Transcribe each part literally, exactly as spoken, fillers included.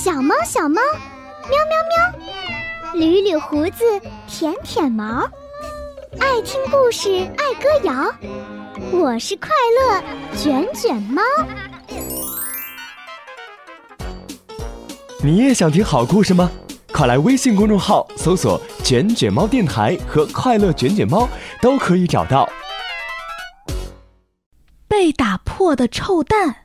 小猫小猫，喵喵喵，捋捋胡子，舔舔毛，爱听故事，爱歌谣，我是快乐卷卷猫。 你也想听好故事吗？快来微信公众号搜索卷卷猫电台和快乐卷卷猫，都可以找到。 被打破的臭蛋。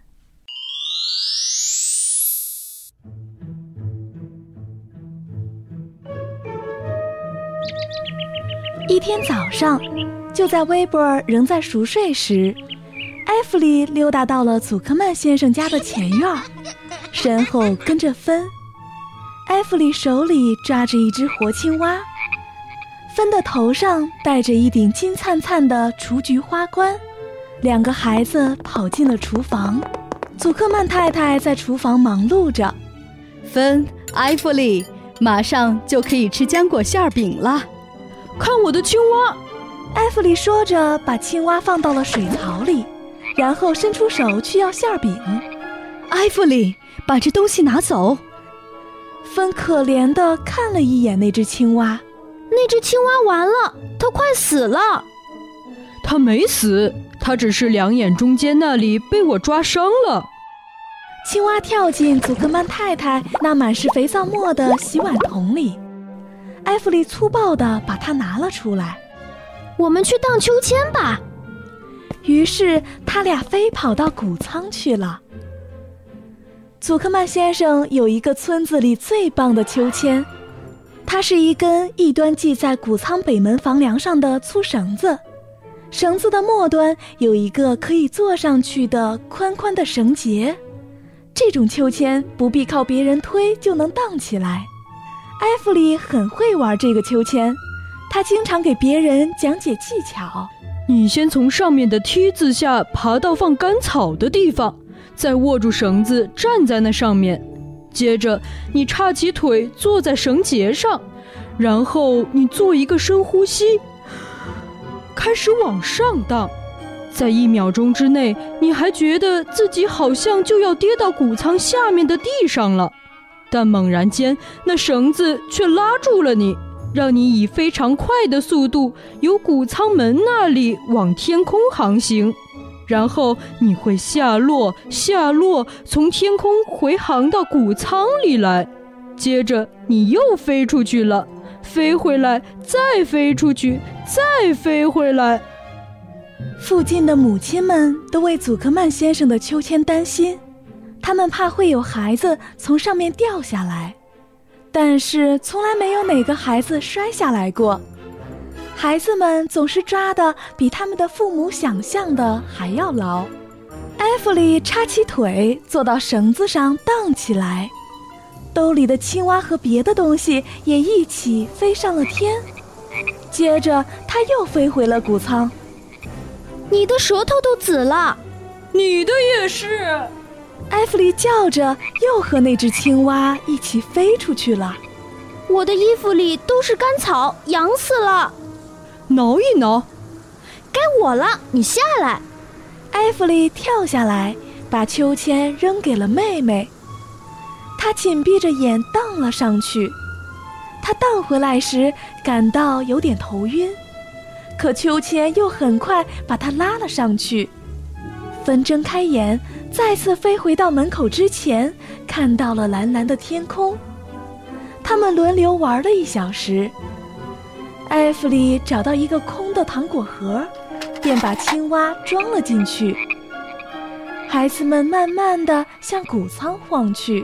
一天早上，就在威伯尔仍在熟睡时，艾弗里溜达到了祖克曼先生家的前院，身后跟着芬。艾弗里手里抓着一只活青蛙，芬的头上戴着一顶金灿灿的雏菊花冠。两个孩子跑进了厨房，祖克曼太太在厨房忙碌着。 芬，艾弗里，马上就可以吃浆果馅饼了。 看我的青蛙！ 艾弗里说着，把青蛙放到了水槽里，然后伸出手去要馅饼。 艾弗里，把这东西拿走。 芬可怜地看了一眼那只青蛙， 那只青蛙完了，它快死了。它没死，它只是两眼中间那里被我抓伤了。 青蛙跳进祖克曼太太那满是肥皂沫的洗碗桶里，艾弗里粗暴地把它拿了出来。 我们去荡秋千吧。 于是他俩飞跑到谷仓去了。祖克曼先生有一个村子里最棒的秋千，它是一根一端系在谷仓北门房梁上的粗绳子，绳子的末端有一个可以坐上去的宽宽的绳结。这种秋千不必靠别人推就能荡起来。艾弗里很会玩这个秋千，他经常给别人讲解技巧。 你先从上面的梯子下爬到放干草的地方，再握住绳子站在那上面，接着你叉起腿坐在绳结上，然后你做一个深呼吸，开始往上荡。在一秒钟之内，你还觉得自己好像就要跌到谷仓下面的地上了，但猛然间那绳子却拉住了你，让你以非常快的速度由谷仓门那里往天空航行，然后你会下落下落，从天空回航到谷仓里来，接着你又飞出去了，飞回来，再飞出去，再飞回来。 附近的母亲们都为祖克曼先生的秋千担心，他们怕会有孩子从上面掉下来，但是从来没有哪个孩子摔下来过。孩子们总是抓得比他们的父母想象的还要牢。艾弗里叉起腿坐到绳子上荡起来，兜里的青蛙和别的东西也一起飞上了天。接着他又飞回了谷仓。 你的舌头都紫了。你的也是。 艾弗里叫着，又和那只青蛙一起飞出去了。 我的衣服里都是干草，痒死了。挠一挠。 该我了，你下来。 艾弗里跳下来，把秋千扔给了妹妹。她紧闭着眼荡了上去。她荡回来时感到有点头晕，可秋千又很快把她拉了上去。芬睁开眼，再次飞回到门口之前，看到了蓝蓝的天空。他们轮流玩了一小时。艾弗里找到一个空的糖果盒，便把青蛙装了进去。孩子们慢慢地向谷仓晃去。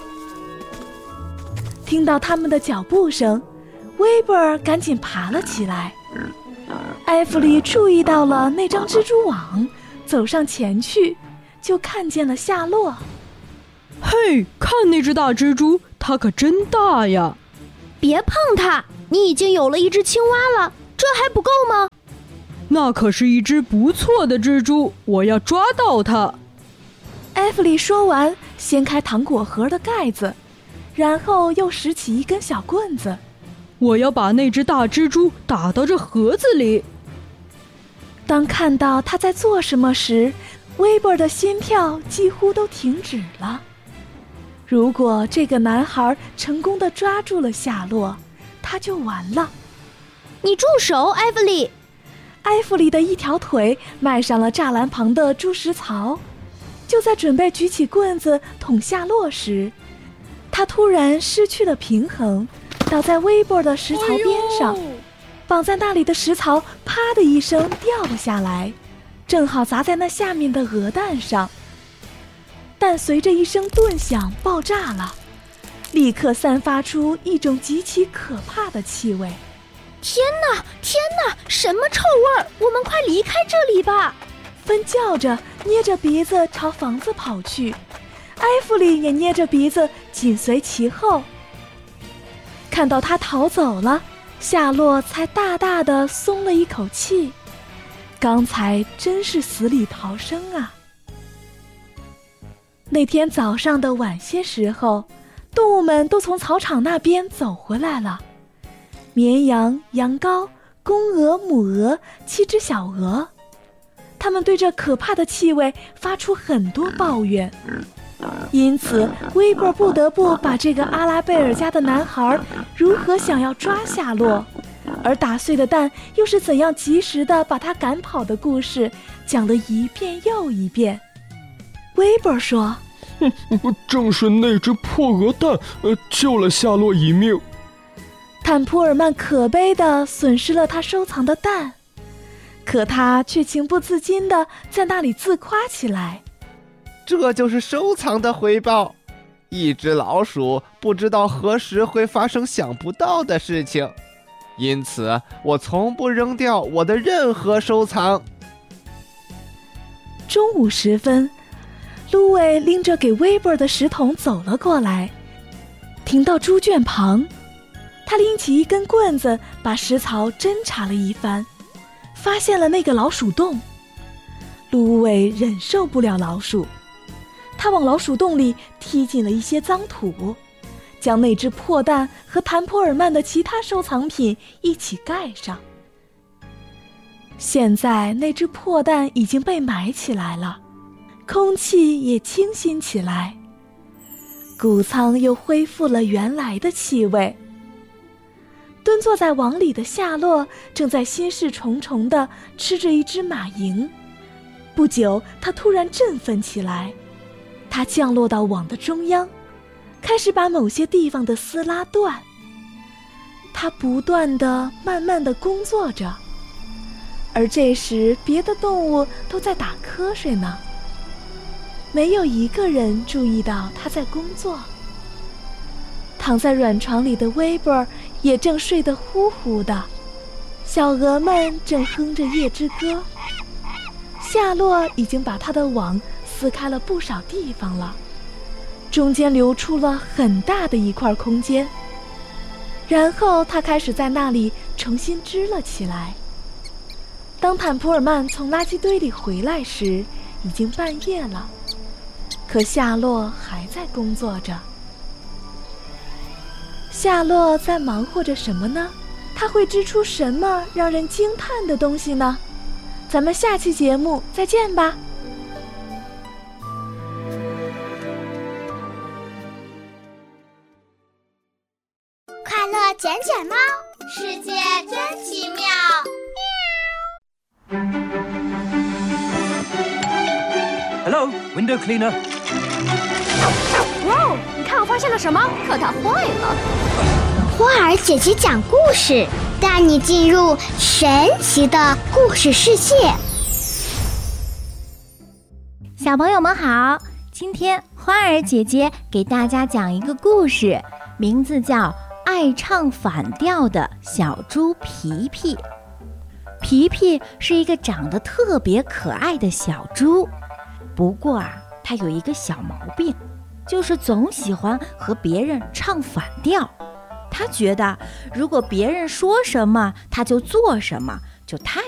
听到他们的脚步声，威伯尔赶紧爬了起来。艾弗里注意到了那张蜘蛛网，走上前去，就看见了夏洛。 嘿，看那只大蜘蛛，它可真大呀！ 别碰它，你已经有了一只青蛙了，这还不够吗？ 那可是一只不错的蜘蛛，我要抓到它。 艾弗里说完，掀开糖果盒的盖子，然后又拾起一根小棍子。 我要把那只大蜘蛛打到这盒子里。 当看到他在做什么时，威伯尔的心跳几乎都停止了。 如果这个男孩成功地抓住了夏洛，他就完了。 你住手，艾弗里！ 艾弗里的一条腿迈上了栅栏旁的猪食槽，就在准备举起棍子捅夏洛时，他突然失去了平衡，倒在微波的石槽边上，绑在那里的石槽啪的一声掉了下来，正好砸在那下面的鹅蛋上。但随着一声顿响爆炸了，立刻散发出一种极其可怕的气味。 天哪，天哪，什么臭味儿！我们快离开这里吧！ 芬叫着，捏着鼻子朝房子跑去，艾弗里也捏着鼻子紧随其后。看到他逃走了，夏洛才大大的松了一口气。刚才真是死里逃生啊！那天早上的晚些时候，动物们都从草场那边走回来了。绵羊、羊羔、公鹅、母鹅，七只小鹅，它们对这可怕的气味发出很多抱怨。因此，威伯不得不把这个阿拉贝尔家的男孩如何想要抓夏洛，而打碎的蛋又是怎样及时地把他赶跑的故事讲了一遍又一遍。威伯说：“ 正是那只破鹅蛋，呃，救了夏洛一命。” 坦普尔曼可悲地损失了他收藏的蛋，可他却情不自禁地在那里自夸起来。 这就是收藏的回报。一只老鼠不知道何时会发生想不到的事情，因此我从不扔掉我的任何收藏。 中午时分，芦苇拎着给威伯的石桶走了过来，停到猪圈旁。他拎起一根棍子，把石槽侦查了一番，发现了那个老鼠洞。芦苇忍受不了老鼠，他往老鼠洞里踢进了一些脏土，将那只破蛋和坦普尔曼的其他收藏品一起盖上。现在那只破蛋已经被埋起来了，空气也清新起来，谷仓又恢复了原来的气味。蹲坐在网里的夏洛正在心事重重地吃着一只马蝇。不久，他突然振奋起来，他降落到网的中央，开始把某些地方的丝拉断。他不断地、慢慢地工作着，而这时别的动物都在打瞌睡呢，没有一个人注意到他在工作。躺在软床里的威伯也正睡得呼呼的，小鹅们正哼着夜之歌。夏洛已经把他的网撕开了不少地方了，中间留出了很大的一块空间，然后他开始在那里重新织了起来。当坦普尔曼从垃圾堆里回来时，已经半夜了，可夏洛还在工作着。夏洛在忙活着什么呢？他会织出什么让人惊叹的东西呢？咱们下期节目再见吧。 快乐卷卷猫，世界真奇妙。 Hello, window cleaner. 哇哦，你看我发现了什么？可它坏了。花儿姐姐讲故事，带你进入神奇的故事世界。 小朋友们好，今天花儿姐姐给大家讲一个故事，名字叫《爱唱反调的小猪皮皮》。皮皮是一个长得特别可爱的小猪，不过啊，它有一个小毛病，就是总喜欢和别人唱反调。他觉得如果别人说什么他就做什么，就太